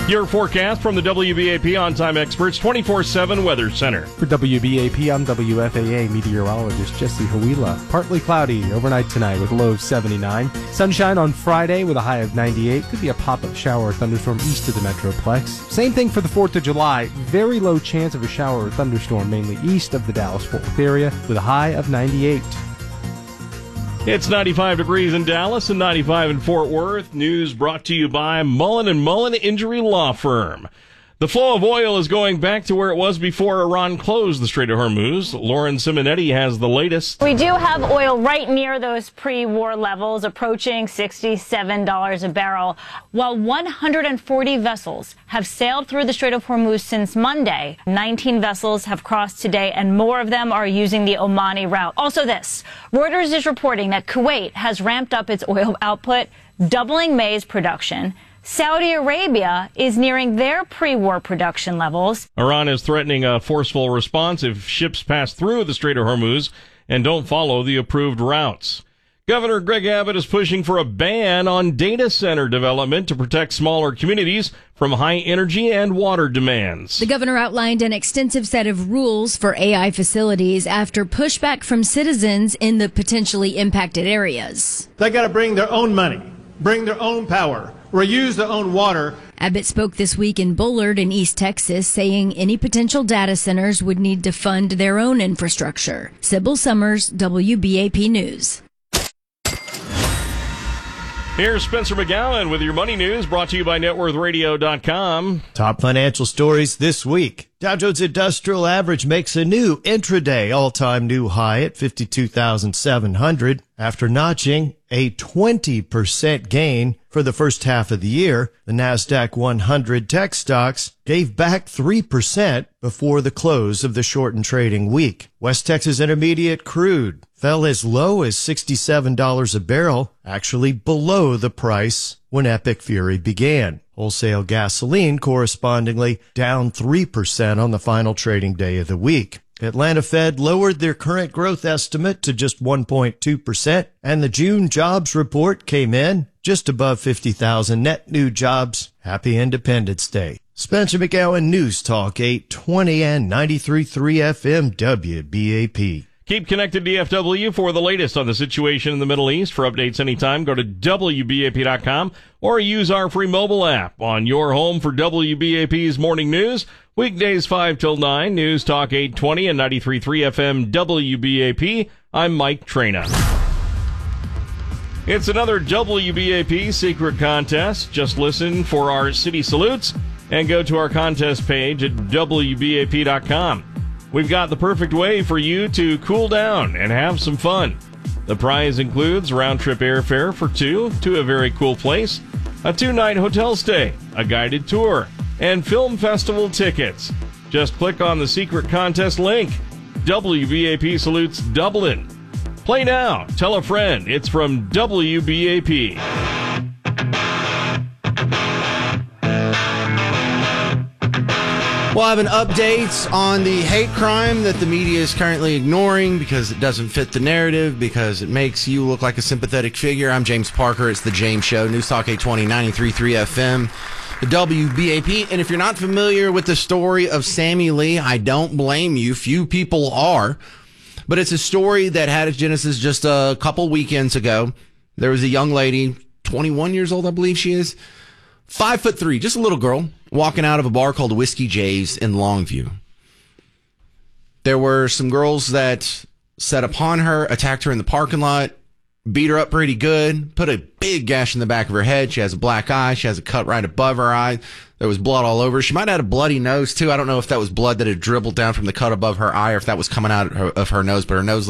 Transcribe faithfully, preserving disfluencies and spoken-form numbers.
Your forecast from the W B A P On-Time Experts twenty-four seven Weather Center. For W B A P, I'm W F A A meteorologist Jesse Huila. Partly cloudy overnight tonight with a low of seventy-nine. Sunshine on Friday with a high of ninety-eight. Could be a pop-up shower or thunderstorm east of the Metroplex. Same thing for the fourth of July. Very low chance of a shower or thunderstorm mainly east of the Dallas-Fort Worth area with a high of ninety-eight. It's ninety-five degrees in Dallas and ninety-five in Fort Worth. News brought to you by Mullen and Mullen Injury Law Firm. The flow of oil is going back to where it was before Iran closed the Strait of Hormuz. Lauren Simonetti has the latest. We do have oil right near those pre-war levels, approaching sixty-seven dollars a barrel. While one hundred forty vessels have sailed through the Strait of Hormuz since Monday, nineteen vessels have crossed today, and more of them are using the Omani route. Also this, Reuters is reporting that Kuwait has ramped up its oil output, doubling May's production. Saudi Arabia is nearing their pre-war production levels. Iran is threatening a forceful response if ships pass through the Strait of Hormuz and don't follow the approved routes. Governor Greg Abbott is pushing for a ban on data center development to protect smaller communities from high energy and water demands. The governor outlined an extensive set of rules for A I facilities after pushback from citizens in the potentially impacted areas. They got to bring their own money, bring their own power, reuse their own water. Abbott spoke this week in Bullard in East Texas, saying any potential data centers would need to fund their own infrastructure. Sybil Summers, W B A P News. Here's Spencer McGowan with your money news, brought to you by net worth radio dot com. Top financial stories this week. Dow Jones Industrial Average makes a new intraday all-time new high at fifty-two thousand seven hundred after notching a twenty percent gain for the first half of the year. The NASDAQ one hundred tech stocks gave back three percent before the close of the shortened trading week. West Texas Intermediate crude fell as low as sixty-seven dollars a barrel, actually below the price when Epic Fury began. Wholesale gasoline correspondingly down three percent on the final trading day of the week. Atlanta Fed lowered their current growth estimate to just one point two percent, and the June jobs report came in just above fifty thousand net new jobs. Happy Independence Day. Spencer McGowan, News Talk eight twenty and ninety-three point three F M W B A P. Keep connected to D F W for the latest on the situation in the Middle East. For updates anytime, go to W B A P dot com or use our free mobile app on your home for W B A P's morning news. Weekdays five till nine, News Talk eight twenty and ninety-three point three F M W B A P. I'm Mike Trina. It's another W B A P secret contest. Just listen for our city salutes and go to our contest page at W B A P dot com. We've got the perfect way for you to cool down and have some fun. The prize includes round-trip airfare for two to a very cool place, a two-night hotel stay, a guided tour, and film festival tickets. Just click on the secret contest link. W B A P Salutes Dublin. Play now. Tell a friend. It's from W B A P. We'll have an update on the hate crime that the media is currently ignoring because it doesn't fit the narrative, because it makes you look like a sympathetic figure. I'm James Parker. It's The James Show. News Talk eight twenty, ninety-three point three F M, W B A P. And if you're not familiar with the story of Sammy Lee, I don't blame you. Few people are. But it's a story that had its genesis just a couple weekends ago. There was a young lady, twenty-one years old, I believe she is, five foot three, just a little girl, walking out of a bar called Whiskey J's in Longview. There were some girls that set upon her, attacked her in the parking lot, beat her up pretty good, put a big gash in the back of her head. She has a black eye. She has a cut right above her eye. There was blood all over. She might have had a bloody nose, too. I don't know if that was blood that had dribbled down from the cut above her eye or if that was coming out of her, of her nose, but her nose